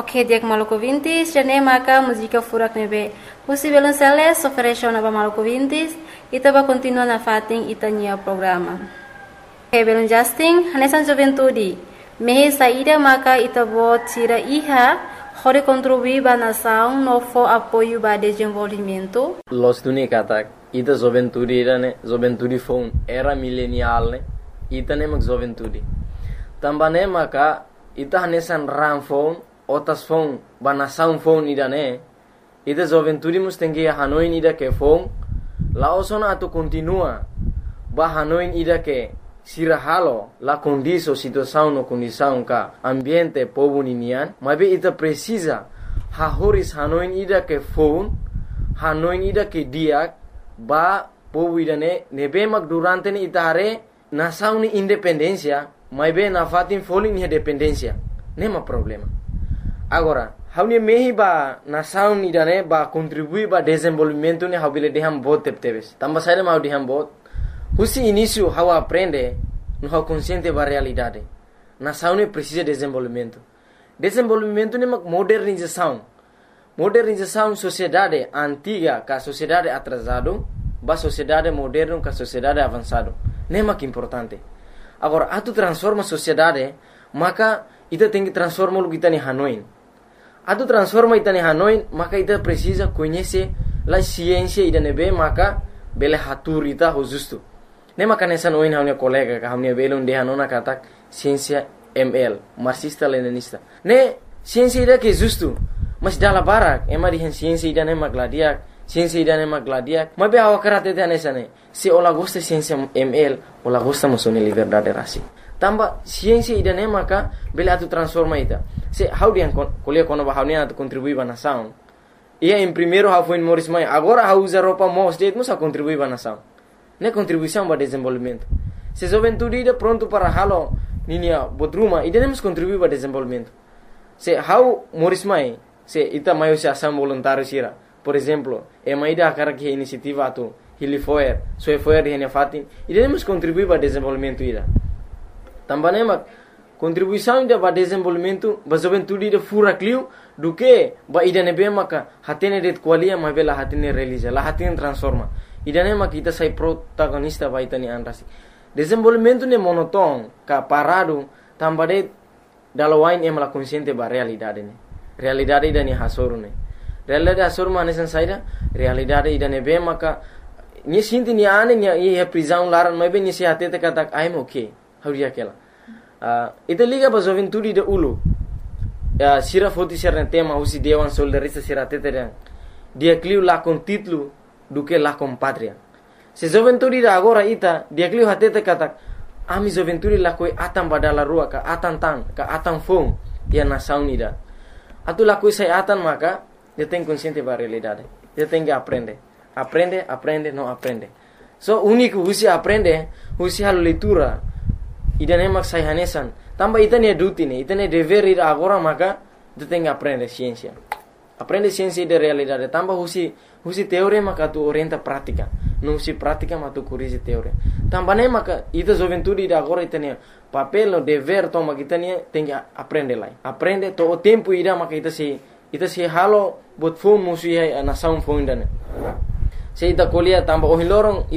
Ok, diak Maluku Vintis, jane maka música furak nebe. Husi belum seles, ofereció naba Maluku Vintis, ita ba continua na fating ita nia programa. Ok, belum Justin, hanesan juventudi. Mehe saída maka ita bo tira iha, hore contribuir ba nação no for apoio ba desenvolvimento. Los tuni katak, ita juventudi ne, juventudi phone era milenial ne, ita ne mak juventudi. Tambane maka ita hanesan ram phone otas phone banasaun phone ida ne ida joventuri mustengi hanoin ida ke phone laosona atu continua ba hanoin ida ke sirahalo la condiso situação no condição ka ambiente povo ninian mabe ita precisa horis hanoin ida ke phone hanoin ida ke diak ba povo ida ne nebe mak durante ne itare nação ni independencia mabe na fatin foling ni dependencia nema problema. Agora, haune mehi ba nação ni dane ba contribui ba desenvolvimento ne habile deham bot tepteves. Tamba saída mau deham bot. Husi início how aprende no how consciente ba realidade. Nação ne precisa desenvolvimento. Desenvolvimento ne mak modernização. Modernização sociedade antiga ka sociedade atrasado ba sociedade moderno ka sociedade avançado. Ne mak importante. Agora, atu transforma sociedade, maka ita tem que transformar o que está em Hanoi. Atu transforma ita em Hanoi, maka ita precisa conhecer a ciência ida nebe, maka bele hatur ita ho justo. Ne maka nessa noin hamne colega ka hamne belon de hanona katak ciência ML, marxista leninista. Ne ciência ida que justo, mas dala barak, emari hen ciência ida ne magladiak, ciência ida ne magladiak. Mabe awa karate te nessa ne. Se ola gosta ciência ML, ola gosta musone liberdade rasi. Tamba ciência ida ne maka bele atu transforma ita. Se how dia kuliah kono ba haunia atu contribui ba nação. Ia em primeiro how foi Morris Mai, agora how usa roupa mos det musa contribui ba nação. Ne contribuição ba desenvolvimento. Se juventude ida pronto para halo ninia bodruma ida nemos contribui ba desenvolvimento. Se how Morris Mai, se ita maio se ação voluntário sira. Por exemplo, e mai da cara que iniciativa atu Hilifoer, Soefoer de fatin, ida nemos contribui ba desenvolvimento ida. Também mak contribuição ida ba desenvolvimento ba juventude ida fura clio do que ba ida nebe maka hatene det qualia ma bela hatene realiza la hatene transforma ida ne mak kita sai protagonista ba itani anrasi desenvolvimento ne monoton ka parado tambade dalawain emala consciente ba realidade ne realidade ida ni hasoru ne realidade hasoru mane san saida realidade ida nebe maka ni sinti ni ane ni e prisão laran ma be ni se hatete katak I'm okay hauria kela ita liga ba juventude de ulu sira foti sira tema usi dewan soldarista sira teteren dia clio la con título do que la com patria se juventude da agora ita dia clio hatete katak ami juventude la koi atam badala rua ka atam fom dia nação ida atu la koi sai atan maka dia tem consciente ba realidade dia tem que aprende não aprende so único usi aprende usi hal leitura ida ne mak sai hanesan tamba ita ne duty ne ita ne dever ida agora maka tu tem que aprender ciência de realidade tamba husi teoria maka tu orienta prática não husi prática mas tu corrige teoria tamba ne maka ita juventude ida agora ita ne papel no dever toma kita ne tem que aprender lá aprende to o tempo ida maka ita se halo bot fom musi nação fom ida ne se ita kuliah tamba o hilorong